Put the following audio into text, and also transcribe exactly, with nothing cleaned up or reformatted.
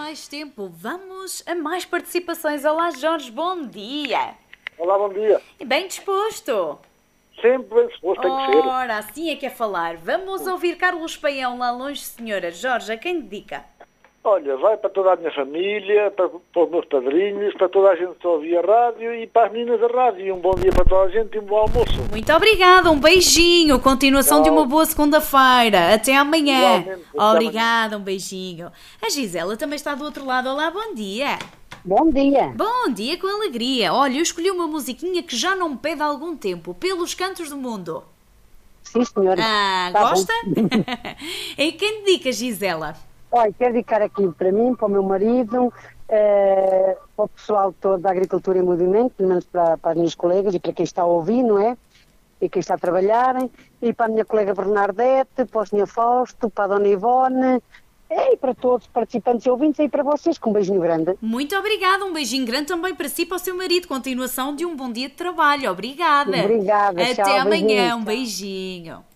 mais tempo. Vamos a mais participações. Olá, Jorge, bom dia. Olá, bom dia. E bem disposto? Sempre bem disposto, tem que ser. Ora, assim é que é falar. Vamos ouvir Carlos Paião, Lá Longe, Senhora. Jorge, a quem dedica? Olha, vai para toda a minha família, para, para os meus padrinhos, para toda a gente que ouvia a rádio e para as meninas da rádio. E um bom dia para toda a gente e um bom almoço. Muito obrigada, um beijinho. Continuação Tchau. de uma boa segunda-feira. Até amanhã. Igualmente, até Obrigada, um beijinho. A Gisela também está do outro lado. Olá, bom dia. Bom dia. Bom dia com alegria. Olha, eu escolhi uma musiquinha que já não me pede há algum tempo. Pelos Cantos do Mundo. Sim, senhora. Ah, Tá gosta? E quem dedica, Gisela? Olha, quero dedicar aqui para mim, para o meu marido, eh, para o pessoal todo da Agricultura em Movimento, pelo menos para, para as minhas colegas e para quem está a ouvir, não é? E quem está a trabalhar, e para a minha colega Bernardete, para o senhor Fausto, para a dona Ivone, e para todos os participantes e ouvintes, e para vocês, com um beijinho grande. Muito obrigada, um beijinho grande também para si e para o seu marido. Continuação de um bom dia de trabalho. Obrigada. Obrigada, Até tchau, amanhã, beijinho, um tchau. beijinho.